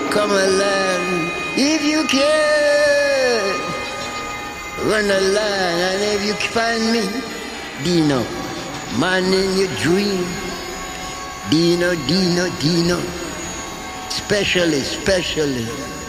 come along if you can. Run along, and if you find me, Dino, man in your dream. Dino, Dino, Dino, specially, specially.